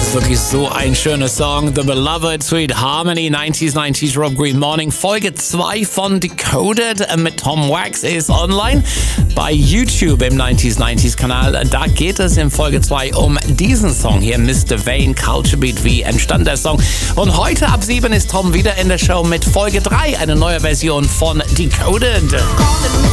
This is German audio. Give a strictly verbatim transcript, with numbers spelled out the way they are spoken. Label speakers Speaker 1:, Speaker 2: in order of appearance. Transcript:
Speaker 1: ist wirklich so ein schöner Song. The Beloved, Sweet Harmony, neunziger, neunziger Rob Green Morning. Folge zwei von Decoded mit Tom Wax ist online bei YouTube im neunziger, neunziger Kanal. Da geht es in Folge zwei um diesen Song hier, Mister Vain, Culture Beat. Wie entstand der Song? Und heute ab sieben ist Tom wieder in der Show mit Folge drei, eine neue Version von Decoded.